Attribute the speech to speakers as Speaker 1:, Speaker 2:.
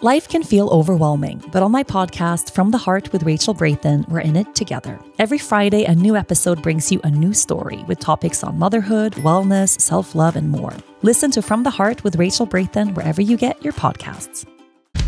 Speaker 1: Life can feel overwhelming, but on my podcast, From the Heart with Rachel Brathen, we're in it together. Every Friday, a new episode brings you a new story with topics on motherhood, wellness, self-love, and more. Listen to From the Heart with Rachel Brathen wherever you get your podcasts.